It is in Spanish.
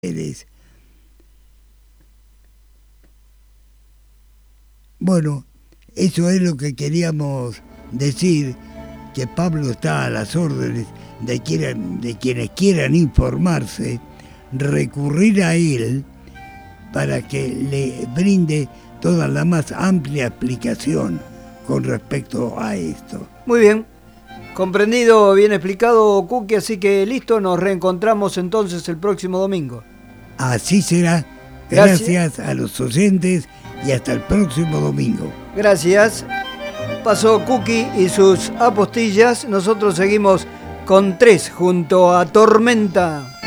Bueno, eso es lo que queríamos decir, que Pablo está a las órdenes de quienes quieran informarse, recurrir a él para que le brinde toda la más amplia explicación con respecto a esto. Muy bien, comprendido, bien explicado, Kuki, así que listo, nos reencontramos entonces el próximo domingo. Así será. Gracias a los oyentes y hasta el próximo domingo. Gracias. Pasó Kuki y sus apostillas. Nosotros seguimos con 3 junto a Tormenta.